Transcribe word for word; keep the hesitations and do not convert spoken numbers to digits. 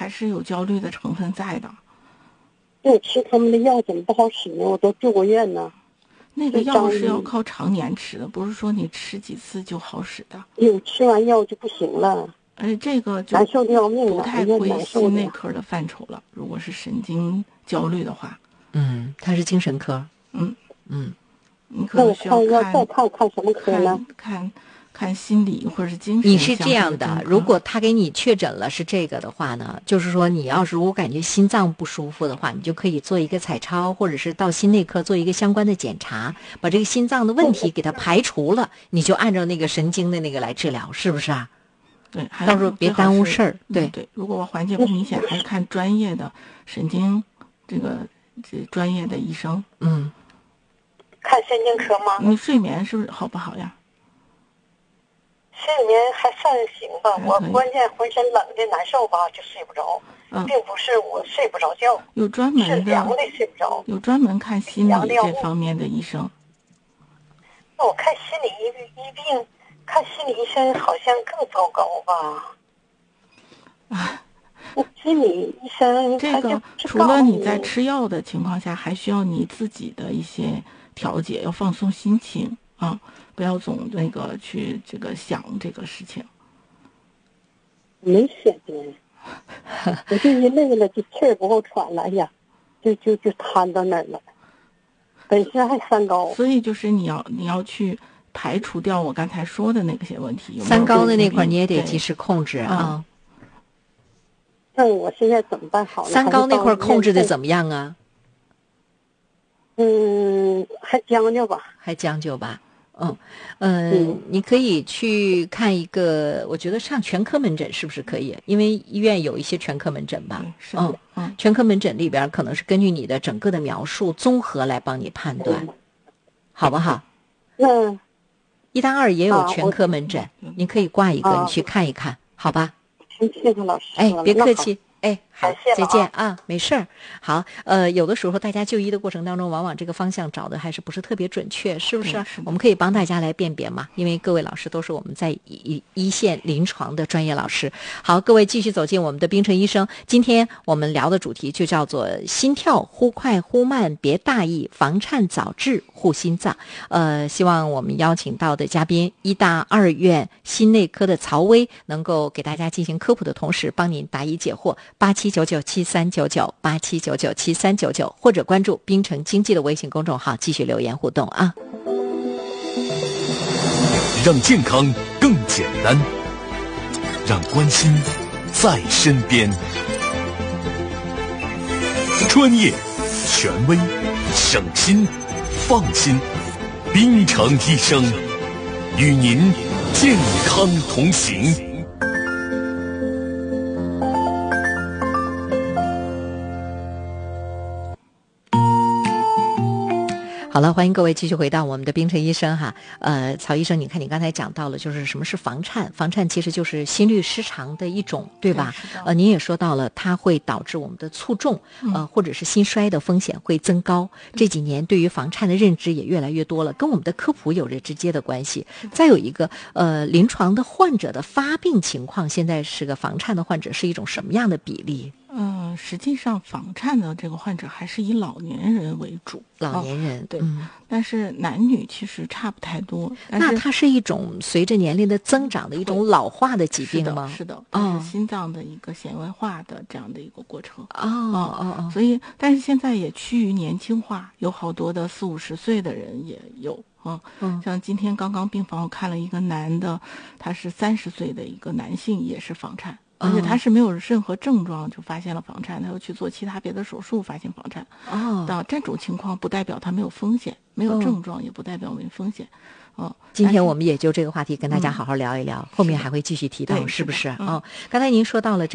还是有焦虑的成分在的。 我吃他们的药怎么不好使呢？我都住过院呢。 那个药是要靠常年吃的，不是说你吃几次就好使的。 有吃完药就不行了。 而且这个就难受的要命， 不太归心内科的范畴了。如果是神经焦虑的话， 嗯，它是精神科。 嗯嗯， 你可能需要看再看看什么科呢？ 看看看心理或者是精神。 你是这样的，如果他给你确诊了是这个的话呢，就是说你要是如果感觉心脏不舒服的话，你就可以做一个彩超，或者是到心内科做一个相关的检查，把这个心脏的问题给它排除了，你就按照那个神经的那个来治疗，是不是啊？ 对， 到时候别耽误事儿。对对，如果我缓解不明显，还是看专业的神经这个这专业的医生。 嗯， 看神经科吗？ 你睡眠是不是好不好呀？ 睡眠还算行吧，我关键浑身冷的难受吧，就睡不着， 嗯、 并不是我睡不着觉， 有专门的是凉的睡不着， 有专门看心理这方面的医生。 那我看心理医医病。看心理医生好像更糟糕吧？ 啊， 心理医生这个除了你在吃药的情况下，还需要你自己的一些调节，要放松心情啊，不要总那个去这个想这个事情。 没想呢，我就一累了，就气儿不够喘了，哎呀，就就就瘫到那儿了。本身还三高， 所以就是你要你要去。排除掉我刚才说的那些问题，有有三高的那块你也得及时控制啊。 那我现在怎么办好呢？ 三高那块控制的怎么样啊？ 嗯，还将就吧， 还将就吧。嗯嗯、呃嗯，你可以去看一个，我觉得上全科门诊是不是可以？因为医院有一些全科门诊吧。 嗯嗯，全科门诊里边可能是根据你的整个的描述综合来帮你判断，嗯、好不好？ 嗯。 一单二也有全科门诊，啊、你可以挂一个，啊、你去看一看，好吧？ 谢谢老师。 哎，别客气。哎，好，再见啊， 啊，没事儿。好，呃，有的时候大家就医的过程当中，往往这个方向找的还是不是特别准确，是不是？ 是我们可以帮大家来辨别嘛，因为各位老师都是我们在一一线临床的专业老师。好，各位继续走进我们的冰城医生。今天我们聊的主题就叫做心跳忽快忽慢，别大意，房颤早治护心脏。呃，希望我们邀请到的嘉宾，医大二院心内科的曹薇，能够给大家进行科普的同时，帮您答疑解惑。八七九九七三九九八七九九七三九九，或者关注冰城经济的微信公众号，继续留言互动啊！ 让健康更简单，让关心在身边。专业、权威、省心、放心，冰城医生与您健康同行。 好了，欢迎各位继续回到我们的冰城医生哈。呃，曹医生，你看你刚才讲到了，就是什么是房颤？房颤其实就是心律失常的一种，对吧？ 对呃，您也说到了，它会导致我们的卒中，呃，或者是心衰的风险会增高。嗯、这几年对于房颤的认知也越来越多了，跟我们的科普有着直接的关系。再有一个，呃，临床的患者的发病情况，现在是个房颤的患者是一种什么样的比例？ 嗯，实际上房颤的这个患者还是以老年人为主， 老年人、哦、 对、 嗯， 但是男女其实差不太多。 那它是一种随着年龄的增长的一种老化的疾病吗？ 是的，是的，它是心脏的一个显微化的这样的一个过程。 哦哦哦， 所以，但是现在也趋于年轻化，有好多的四五十岁的人也有。嗯，嗯像今天刚刚病房我看了一个男的，他是三十岁的一个男性，也是房颤。而且他是没有任何症状就发现了房颤，他又去做其他别的手术发现房颤。 哦， 那这种情况不代表他没有风险，没有症状也不代表没风险。哦， 今天我们也就这个话题跟大家好好聊一聊，嗯、后面还会继续提到， 是不是？ 嗯、 哦，刚才您说到了这。